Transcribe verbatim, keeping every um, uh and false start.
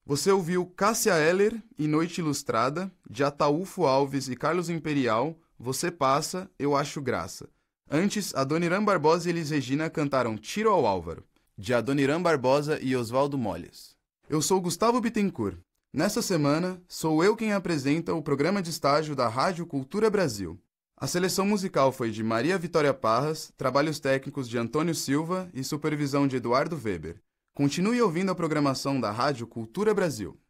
Você ouviu Cássia Eller e Noite Ilustrada, de Ataúfo Alves e Carlos Imperial, Você Passa, Eu Acho Graça. Antes, Adoniran Barbosa e Elis Regina cantaram Tiro ao Álvaro, de Adoniran Barbosa e Oswaldo Molles. Eu sou Gustavo Bittencourt. Nessa semana, sou eu quem apresenta o programa de estágio da Rádio Cultura Brasil. A seleção musical foi de Maria Vitória Parras, trabalhos técnicos de Antônio Silva e supervisão de Eduardo Weber. Continue ouvindo a programação da Rádio Cultura Brasil.